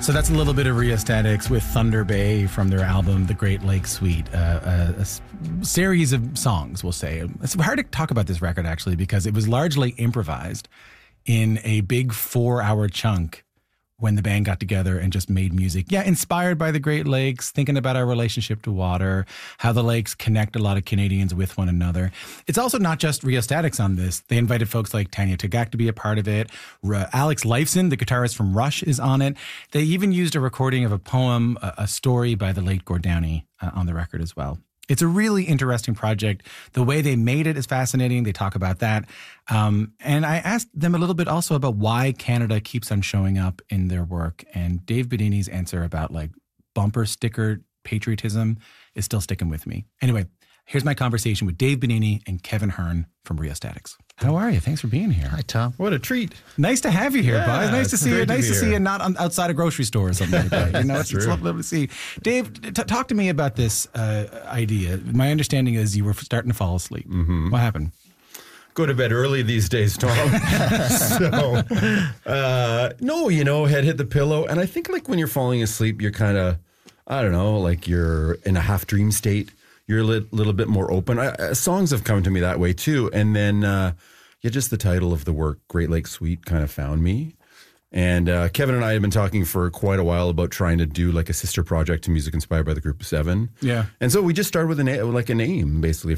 So that's a little bit of Rheostatics with Thunder Bay from their album, The Great Lake Suite. A series of songs, we'll say. It's hard to talk about this record, actually, because it was largely improvised in a big 4-hour chunk when the band got together and just made music. Yeah, inspired by the Great Lakes, thinking about our relationship to water, how the lakes connect a lot of Canadians with one another. It's also not just Rheostatics on this. They invited folks like Tanya Tagaq to be a part of it. Alex Lifeson, the guitarist from Rush, is on it. They even used a recording of a poem, a story by the late Gord Downie on the record as well. It's a really interesting project. The way they made it is fascinating. They talk about that. And I asked them a little bit also about why Canada keeps on showing up in their work. And Dave Bidini's answer about like bumper sticker patriotism is still sticking with me. Anyway, here's my conversation with Dave Bidini and Kevin Hearn from Rheostatics. How are you? Thanks for being here. Hi, Tom. What a treat. Nice to have you here, Yeah, bud. Nice to see you. great to Nice be to see here. you not outside a grocery store or something like that. You know, it's lovely to see. Dave, talk to me about this idea. My understanding is you were starting to fall asleep. Mm-hmm. What happened? Go to bed early these days, Tom. No, head hit the pillow. And I think like when you're falling asleep, you're kind of, I don't know, like you're in a half dream state. You're a little bit more open. Songs have come to me that way too. And then, just the title of the work, Great Lake Suite, kind of found me. And Kevin and I have been talking for quite a while about trying to do like a sister project to music inspired by the Group of Seven. Yeah. And so we just started with a name, basically.